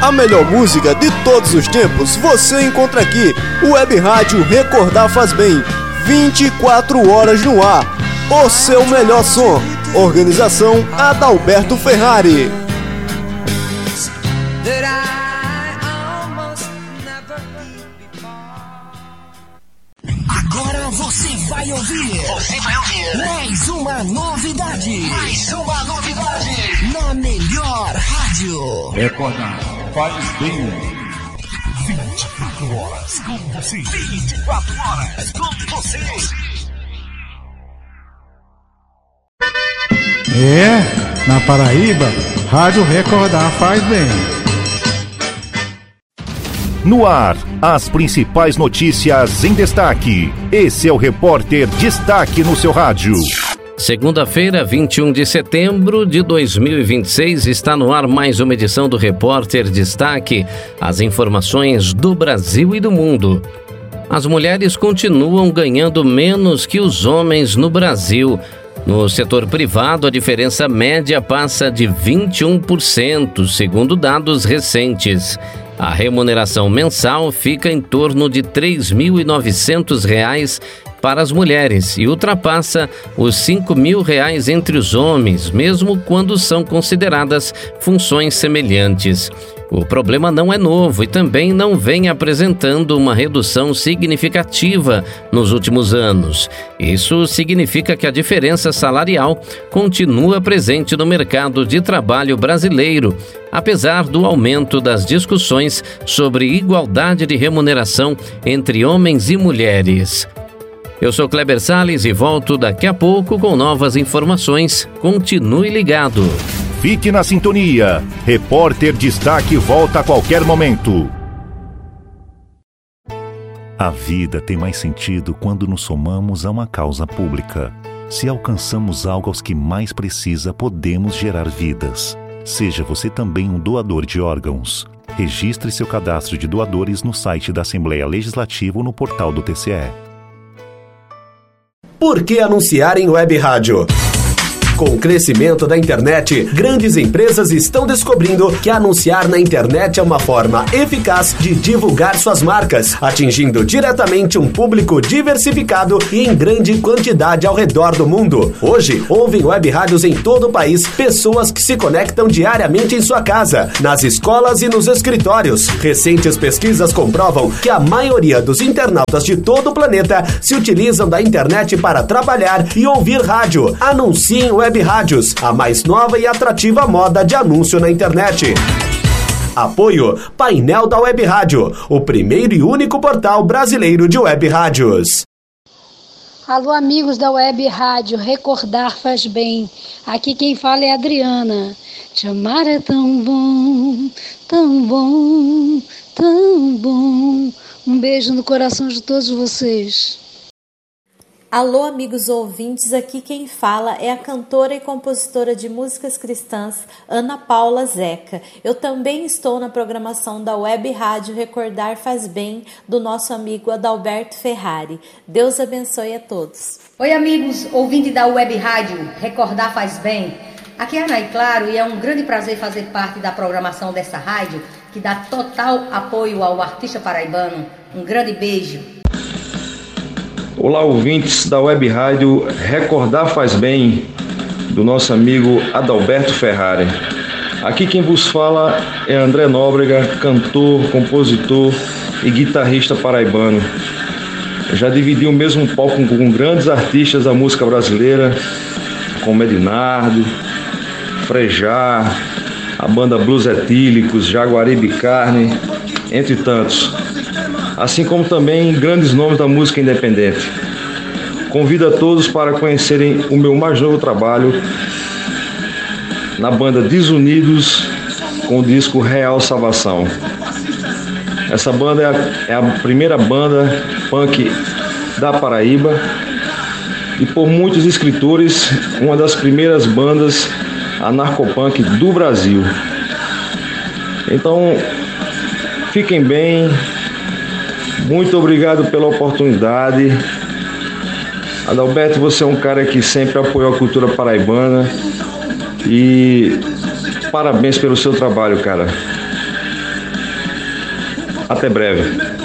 A melhor música de todos os tempos você encontra aqui. O Web Rádio Recordar Faz Bem. 24 horas no ar. O seu melhor som. Organização Adalberto Ferrari. Agora você vai ouvir mais uma novidade. Na melhor rádio. Recordar Faz Bem. 24 horas com você. 24 horas com você. Na Paraíba, Rádio Recordar Faz Bem. No ar, as principais notícias em destaque. Esse é o Repórter Destaque no seu rádio. Segunda-feira, 21 de setembro de 2026, está no ar mais uma edição do Repórter Destaque. As informações do Brasil e do mundo. As mulheres continuam ganhando menos que os homens no Brasil. No setor privado, a diferença média passa de 21%, segundo dados recentes. A remuneração mensal fica em torno de R$ 3.900 para as mulheres e ultrapassa os R$ 5.000 entre os homens, mesmo quando são consideradas funções semelhantes. O problema não é novo e também não vem apresentando uma redução significativa nos últimos anos. Isso significa que a diferença salarial continua presente no mercado de trabalho brasileiro, apesar do aumento das discussões sobre igualdade de remuneração entre homens e mulheres. Eu sou Kleber Salles e volto daqui a pouco com novas informações. Continue ligado. Fique na sintonia. Repórter Destaque volta a qualquer momento. A vida tem mais sentido quando nos somamos a uma causa pública. Se alcançamos algo aos que mais precisa, podemos gerar vidas. Seja você também um doador de órgãos. Registre seu cadastro de doadores no site da Assembleia Legislativa ou no portal do TCE. Por que anunciar em web rádio? Com o crescimento da internet, grandes empresas estão descobrindo que anunciar na internet é uma forma eficaz de divulgar suas marcas, atingindo diretamente um público diversificado e em grande quantidade ao redor do mundo. Hoje, ouvem web rádios em todo o país pessoas que se conectam diariamente em sua casa, nas escolas e nos escritórios. Recentes pesquisas comprovam que a maioria dos internautas de todo o planeta se utilizam da internet para trabalhar e ouvir rádio. Anunciem web rádios, a mais nova e atrativa moda de anúncio na internet. Apoio Painel da Web Rádio, o primeiro e único portal brasileiro de web rádios. Alô, amigos da Web Rádio, Recordar Faz Bem. Aqui quem fala é a Adriana. Te amar é tão bom, tão bom, tão bom. Um beijo no coração de todos vocês. Alô, amigos ouvintes, aqui quem fala é a cantora e compositora de músicas cristãs, Ana Paula Zeca. Eu também estou na programação da Web Rádio Recordar Faz Bem, do nosso amigo Adalberto Ferrari. Deus abençoe a todos. Oi, amigos, ouvintes da Web Rádio Recordar Faz Bem. Aqui é a Ana, claro, e é um grande prazer fazer parte da programação dessa rádio, que dá total apoio ao artista paraibano. Um grande beijo. Olá, ouvintes da Web Rádio Recordar Faz Bem, do nosso amigo Adalberto Ferrari. Aqui quem vos fala é André Nóbrega, cantor, compositor e guitarrista paraibano. Eu já dividi o mesmo palco com grandes artistas da música brasileira, como Edinardo, Frejá, a banda Blues Etílicos, Jaguaribe Carne, entre tantos. Assim como também grandes nomes da música independente. Convido a todos para conhecerem o meu mais novo trabalho na banda Desunidos, com o disco Real Salvação. Essa banda é a primeira banda punk da Paraíba e, por muitos escritores, uma das primeiras bandas anarcopunk do Brasil. Então, fiquem bem. Muito obrigado pela oportunidade. Adalberto, você é um cara que sempre apoiou a cultura paraibana e parabéns pelo seu trabalho, cara. Até breve.